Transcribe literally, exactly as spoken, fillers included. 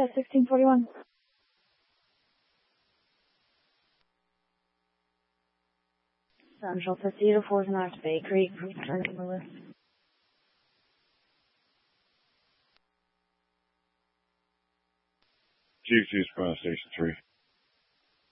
at sixteen forty-one. Central fifty to four North Bay Creek, return to Lewis. Chief, Chief, Cross Station three.